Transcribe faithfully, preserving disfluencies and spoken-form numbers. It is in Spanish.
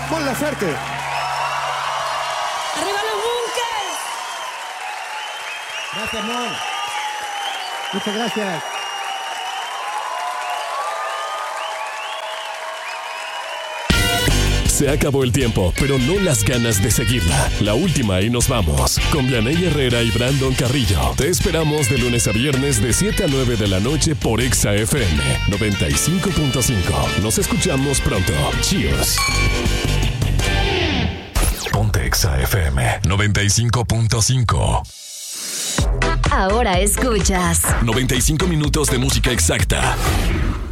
Mon Laferte. ¡Arriba los Bunkers! Gracias, Mon. Muchas gracias. Se acabó el tiempo, pero no las ganas de seguirla. La última y nos vamos. Con Vianey Herrera y Brandon Carrillo. Te esperamos de lunes a viernes de siete a nueve de la noche por Exa F M noventa y cinco punto cinco. Nos escuchamos pronto. Cheers. Ponte Exa F M noventa y cinco punto cinco. Ahora escuchas noventa y cinco minutos de música exacta.